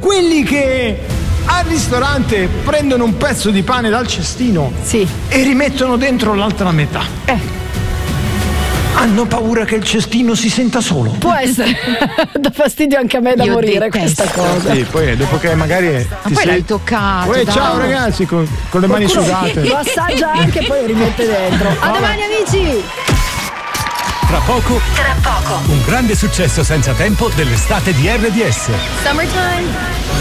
quelli che al ristorante prendono un pezzo di pane dal cestino e rimettono dentro l'altra metà. Hanno paura che il cestino si senta solo. Può essere. Dà fastidio anche a me da morire questa cosa. Sì, poi dopo che magari ma poi l'hai toccato. Ciao ragazzi, con le mani sudate. Lo assaggia anche e poi lo rimette dentro. A domani amici! Tra poco, un grande successo senza tempo dell'estate di RDS. Summertime.